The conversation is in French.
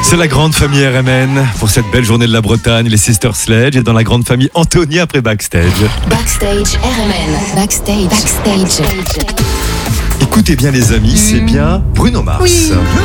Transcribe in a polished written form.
C'est la grande famille RMN pour cette belle journée de la Bretagne, les Sister Sledge, et dans la grande famille Anthony après Backstage. Backstage RMN. Backstage. Écoutez bien les amis, c'est bien Bruno Mars. Oui.